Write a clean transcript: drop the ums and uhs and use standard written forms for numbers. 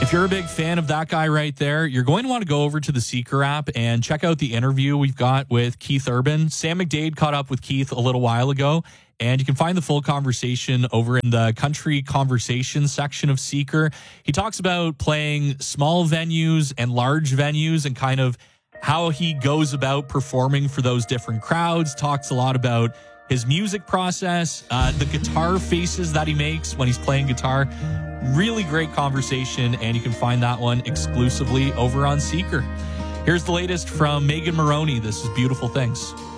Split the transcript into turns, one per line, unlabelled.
If you're a big fan of that guy right there, you're going to want to go over to the Seeker app and check out the interview we've got with Keith Urban. Sam McDade caught up with Keith a little while ago, and you can find the full conversation over in the country conversation section of Seeker. He talks about playing small venues and large venues and kind of how he goes about performing for those different crowds, talks a lot about his music process, the guitar faces that he makes when he's playing guitar. Really great conversation, and you can find that one exclusively over on Seeker. Here's the latest from Megan Moroney. This is Beautiful Things.